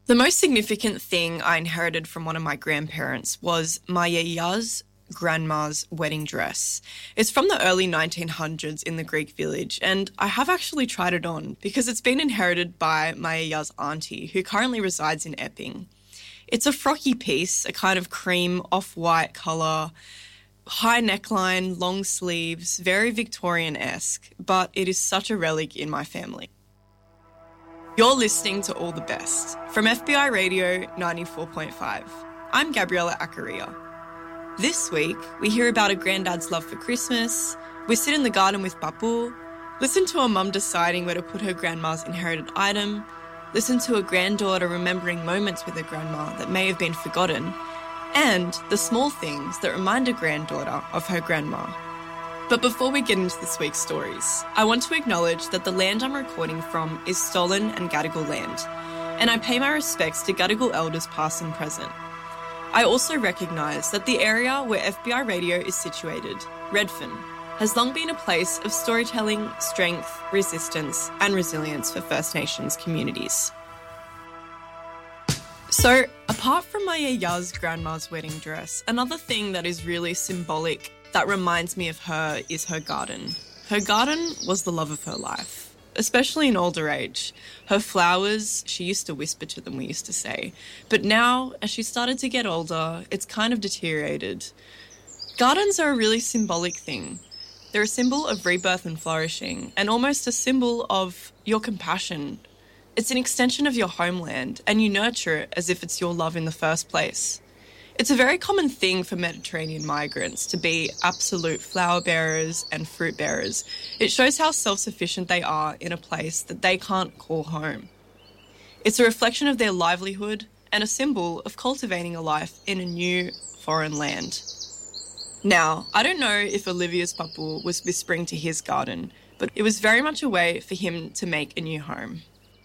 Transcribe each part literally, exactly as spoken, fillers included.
The most significant thing I inherited from one of my grandparents was my yaya's grandma's wedding dress. It's from the early nineteen hundreds in the Greek village, and I have actually tried it on because it's been inherited by my yaya's auntie, who currently resides in Epping. It's a frocky piece, a kind of cream off-white colour, high neckline, long sleeves, very Victorian-esque, but it is such a relic in my family. You're listening to All the Best from F B I Radio ninety-four point five. I'm Gabriella Accaria. This week, we hear about a granddad's love for Christmas, we sit in the garden with Papu, listen to a mum deciding where to put her grandma's inherited item, listen to a granddaughter remembering moments with her grandma that may have been forgotten, and the small things that remind a granddaughter of her grandma. But before we get into this week's stories, I want to acknowledge that the land I'm recording from is Stolen and Gadigal land, and I pay my respects to Gadigal elders past and present. I also recognise that the area where F B I Radio is situated, Redfern, has long been a place of storytelling, strength, resistance and resilience for First Nations communities. So, apart from my yaya's grandma's wedding dress, another thing that is really symbolic that reminds me of her is her garden. Her garden was the love of her life, especially in older age. Her flowers, she used to whisper to them, we used to say. But now, as she started to get older, it's kind of deteriorated. Gardens are a really symbolic thing. They're a symbol of rebirth and flourishing, and almost a symbol of your compassion. It's an extension of your homeland, and you nurture it as if it's your love in the first place. It's a very common thing for Mediterranean migrants to be absolute flower bearers and fruit bearers. It shows how self-sufficient they are in a place that they can't call home. It's a reflection of their livelihood and a symbol of cultivating a life in a new foreign land. Now, I don't know if Olivia's Papu was whispering to his garden, but it was very much a way for him to make a new home.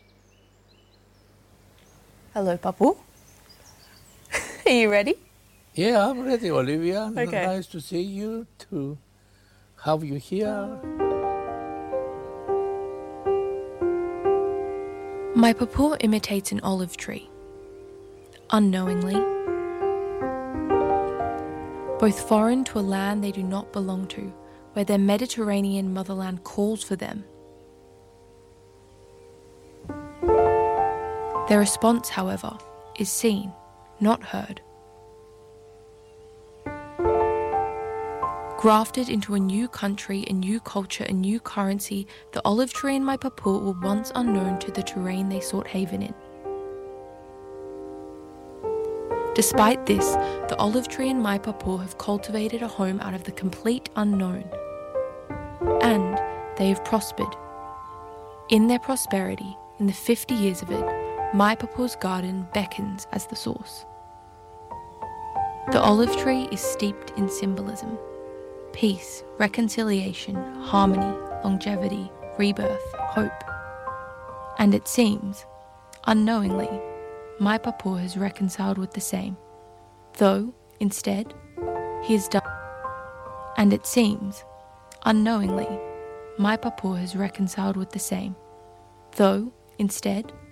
Hello, Papu. Are you ready? Yeah, I'm ready, Olivia. Okay. Nice to see you, to have you here. My Papu imitates an olive tree, unknowingly, both foreign to a land they do not belong to, where their Mediterranean motherland calls for them. Their response, however, is seen, not heard. Grafted into a new country, a new culture, a new currency, the olive tree and my Papu were once unknown to the terrain they sought haven in. Despite this, the olive tree and my Papu have cultivated a home out of the complete unknown. And they have prospered. In their prosperity, in the fifty years of it, my Papu's garden beckons as the source. The olive tree is steeped in symbolism. Peace, reconciliation, harmony, longevity, rebirth, hope. And it seems, unknowingly, my Papu has reconciled with the same, though, instead, he has done. And it seems, unknowingly, my Papu has reconciled with the same, though, instead,